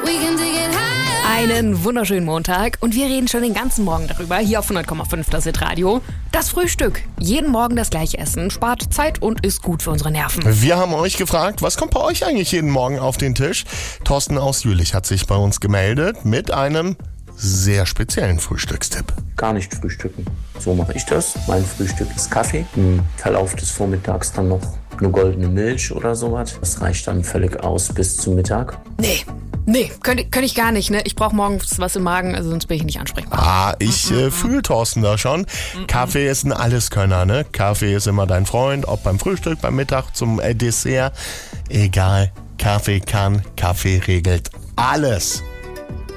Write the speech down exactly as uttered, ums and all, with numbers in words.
Einen wunderschönen Montag und wir reden schon den ganzen Morgen darüber, hier auf hundert Komma fünf das Hit-Radio. Das Frühstück. Jeden Morgen das gleiche Essen, spart Zeit und ist gut für unsere Nerven. Wir haben euch gefragt, was kommt bei euch eigentlich jeden Morgen auf den Tisch? Thorsten aus Jülich hat sich bei uns gemeldet mit einem sehr speziellen Frühstückstipp. Gar nicht frühstücken. So mache ich das. Mein Frühstück ist Kaffee. Im Verlauf des Vormittags dann noch eine goldene Milch oder sowas. Das reicht dann völlig aus bis zum Mittag. Nee. Nee, könnte könnt ich gar nicht, ne? Ich brauche morgens was im Magen, also sonst bin ich nicht ansprechbar. Ah, ich äh, fühle Thorsten da schon. Mm-mm. Kaffee ist ein Alleskönner, ne? Kaffee ist immer dein Freund, ob beim Frühstück, beim Mittag, zum äh, Dessert. Egal, Kaffee kann, Kaffee regelt alles.